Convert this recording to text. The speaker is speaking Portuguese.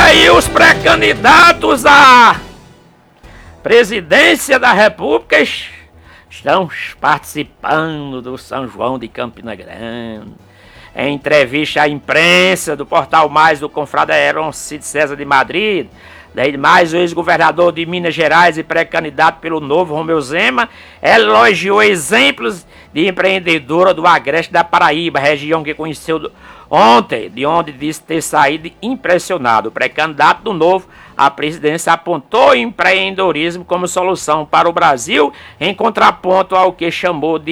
aí os pré-candidatos à presidência da República estão participando do São João de Campina Grande. Em entrevista à imprensa do Portal Mais do confrade Heron Cid César de Madrid, daí mais o ex-governador de Minas Gerais e pré-candidato pelo Novo Romeu Zema elogiou exemplos de empreendedora do Agreste da Paraíba, região que conheceu ontem, de onde disse ter saído impressionado. O pré-candidato do Novo à presidência apontou o empreendedorismo como solução para o Brasil, em contraponto ao que chamou de